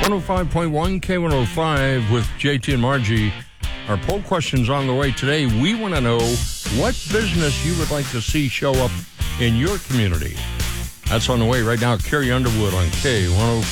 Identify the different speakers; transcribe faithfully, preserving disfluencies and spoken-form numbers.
Speaker 1: one oh five point one K one oh five with J T and Margie. Our poll question's on the way today. We want to know what business you would like to see show up in your community. That's on the way right now. Carrie Underwood on K one oh five.